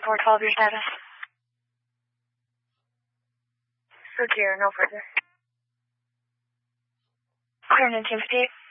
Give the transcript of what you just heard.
412, your status. Secure, no further. Clear 1958.